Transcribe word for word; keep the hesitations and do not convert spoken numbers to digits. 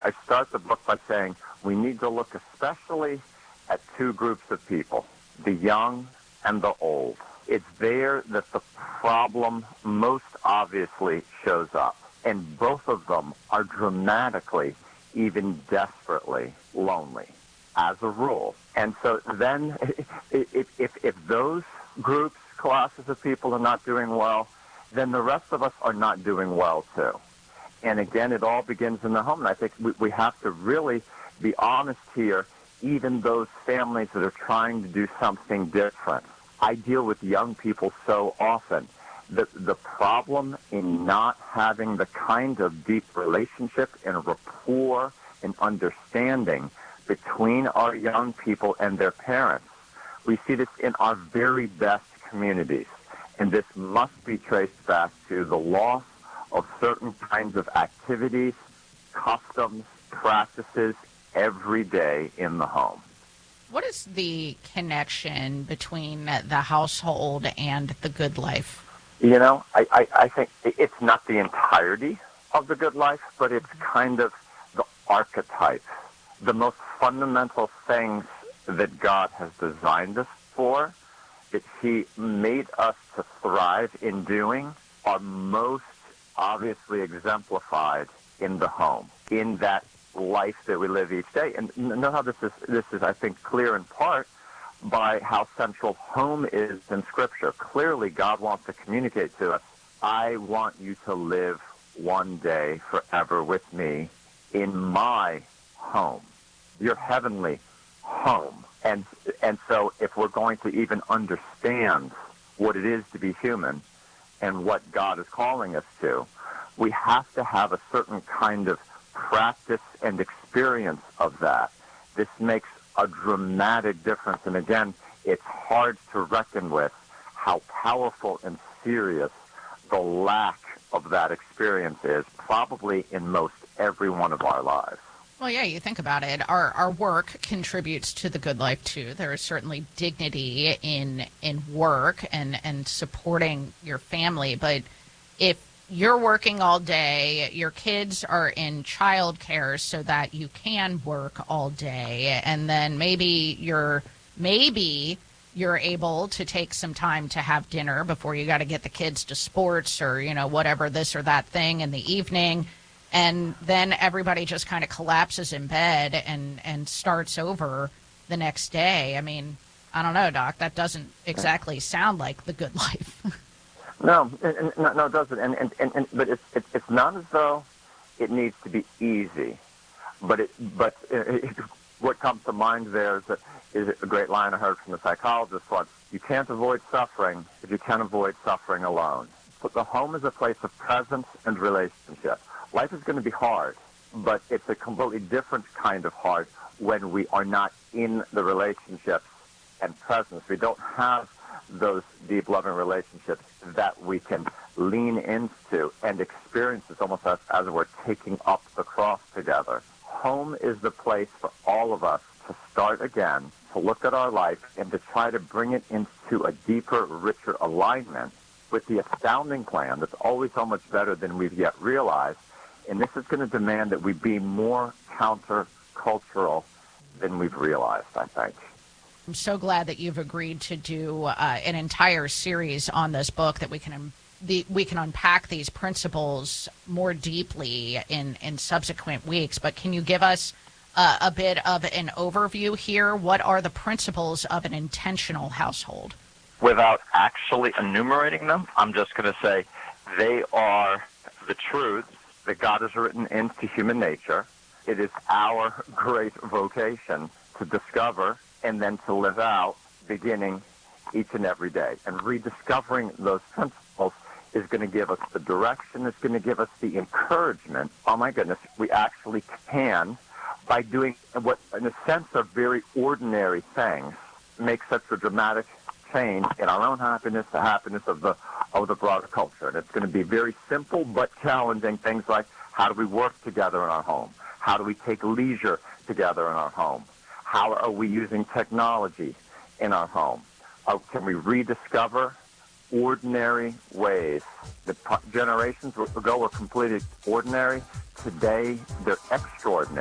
I start the book by saying we need to look especially at two groups of people, the young and the old. It's there that the problem most obviously shows up, and both of them are dramatically, even desperately lonely, as a rule. And so then if, if, if those groups, classes of people are not doing well, then the rest of us are not doing well too. And again, it all begins in the home. And I think we, we have to really be honest here, even those families that are trying to do something different. I deal with young people so often. The, the problem in not having the kind of deep relationship and rapport and understanding between our young people and their parents. We see this in our very best communities. And this must be traced back to the loss of certain kinds of activities, customs, practices every day in the home. What is the connection between the household and the good life? You know, I, I, I think it's not the entirety of the good life, but it's kind of the archetype, the most fundamental things that God has designed us for, that he made us to thrive in doing, are most obviously exemplified in the home, in that life that we live each day. And know how this is, this is, I think, clear in part by how central home is in Scripture. Clearly, God wants to communicate to us, I want you to live one day forever with me in my home, your heavenly home. And and so if we're going to even understand what it is to be human and what God is calling us to, we have to have a certain kind of practice and experience of that. This makes a dramatic difference. And again, it's hard to reckon with how powerful and serious the lack of that experience is, probably in most every one of our lives. Well, yeah, you think about it. Our our work contributes to the good life too. There is certainly dignity in in work and, and supporting your family. But if you're working all day, your kids are in childcare so that you can work all day, and then maybe you're maybe you're able to take some time to have dinner before you got to get the kids to sports or, you know, whatever, this or that thing in the evening. And then everybody just kind of collapses in bed and, and starts over the next day. I mean, I don't know, Doc. That doesn't exactly sound like the good life. No, no, no, it doesn't. And, and, and, and but it's, it's it's not as though it needs to be easy. But it but it, it, what comes to mind there is that is a great line I heard from the psychologist once. You can't avoid suffering if you can't avoid suffering alone. But the home is a place of presence and relationship. Life is going to be hard, but it's a completely different kind of hard when we are not in the relationships and presence. We don't have those deep, loving relationships that we can lean into and experience it almost as, as we're taking up the cross together. Home is the place for all of us to start again, to look at our life and to try to bring it into a deeper, richer alignment with the astounding plan that's always so much better than we've yet realized. And this is going to demand that we be more counter-cultural than we've realized, I think. I'm so glad that you've agreed to do uh, an entire series on this book, that we can um, the, we can unpack these principles more deeply in, in subsequent weeks. But can you give us uh, a bit of an overview here? What are the principles of an intentional household? Without actually enumerating them, I'm just going to say they are the truths that God has written into human nature. It is our great vocation to discover and then to live out, beginning each and every day. And rediscovering those principles is going to give us the direction, it's going to give us the encouragement. Oh my goodness, we actually can, by doing what in a sense are very ordinary things, make such a dramatic change in our own happiness, the happiness of the of the broader culture. And it's going to be very simple but challenging things like, how do we work together in our home? How do we take leisure together in our home? How are we using technology in our home? Uh, can we rediscover ordinary ways. The generations ago were completely ordinary. Today, they're extraordinary.